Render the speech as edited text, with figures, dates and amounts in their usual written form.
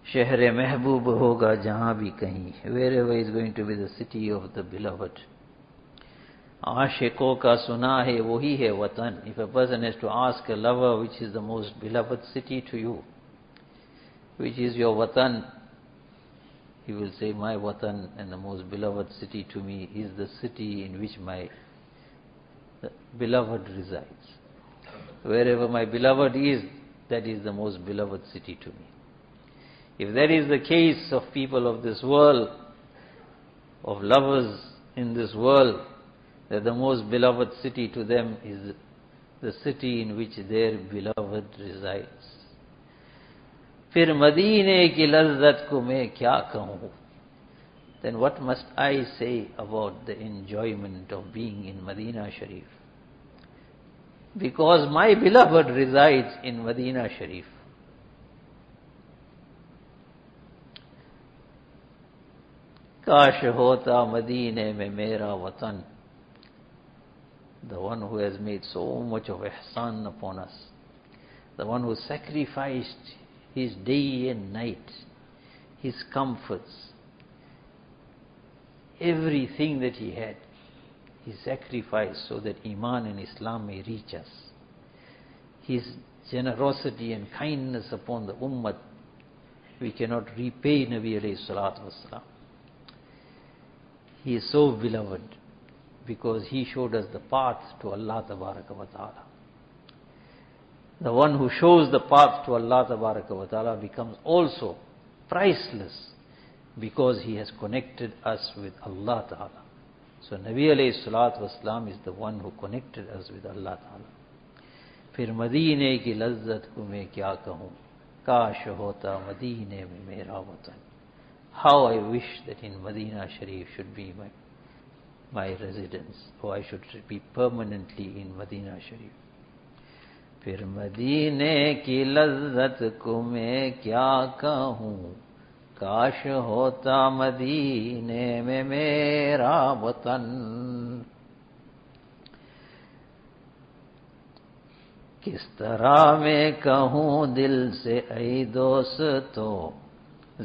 शहर महबूब होगा जहां भी कहीं, wherever is going to be the city of the beloved. आशिकों का सुना है वही है वतन. If a person has to ask a lover which is the most beloved city to you, which is your watan, he will say, my watan and the most beloved city to me is the city in which my beloved resides. Wherever my beloved is, that is the most beloved city to me. If that is the case of people of this world, of lovers in this world, that the most beloved city to them is the city in which their beloved resides. फिर मदीने की लज्जत को मैं क्या कहूँ? Then what must I say about the enjoyment of being in Medina Sharif? Because my beloved resides in Medina Sharif. काश होता मदीने में मेरा वतन. The one who has made so much of ihsan upon us, the one who sacrificed his day and night, his comforts, everything that he had, he sacrificed so that Iman and Islam may reach us. His generosity and kindness upon the ummah, we cannot repay Nabi alayhi salatu wasalam. He is so beloved because he showed us the path to Allah tabaraka wa ta'ala. The one who shows the path to Allah tabaraka wa ta'ala becomes also priceless because he has connected us with Allah ta'ala. So Nabi alayhi salatu wasalam is the one who connected us with Allah ta'ala. फिर मदीने की लज्जत को मैं क्या कहूँ, काश होता मदीने में मेरा वतन. How I wish that in Medina Sharif should be my residence, or I should be permanently in Medina Sharif. फिर मदीने की लज्जत को मैं क्या कहूँ, काश होता मदीने में मेरा वतन. किस तरह मैं कहूँ दिल से ऐ दोस्तों,